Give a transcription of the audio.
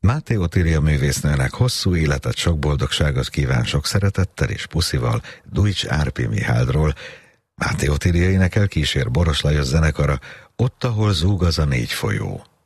Máté Otília művésznőnek hosszú életet, sok boldogságot kíván sok szeretettel és puszival Dujcs Árpi Miháldról. Máté Otília énekel, kísér Boros Lajos zenekara, Ott, ahol zúg az a négy folyó.